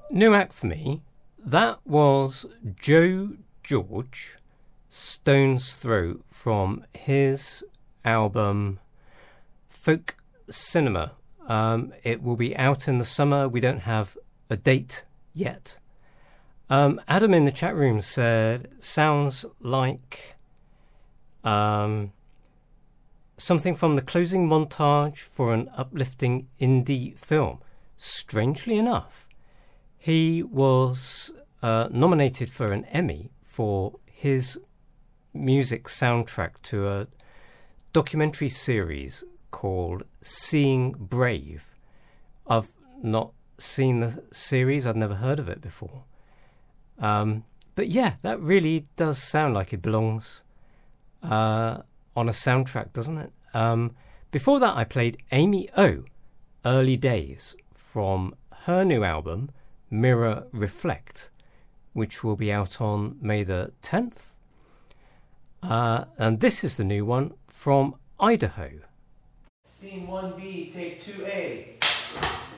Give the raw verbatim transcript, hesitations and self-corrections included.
New act for me. That was Joe George, Stone's Throw, from his album Folk Cinema. Um, it will be out in the summer. We don't have a date yet. Um, Adam in the chat room said, sounds like um, something from the closing montage for an uplifting indie film. Strangely enough, he was uh, nominated for an Emmy for his music soundtrack to a documentary series called Seeing Brave. I've not seen the series. I'd never heard of it before. Um, but yeah, that really does sound like it belongs uh, on a soundtrack, doesn't it? Um, before that, I played Amy O, Early Days, from her new album, Mirror Reflect, which will be out on May the tenth. Uh, and this is the new one from Idaho. Scene one B, take two A.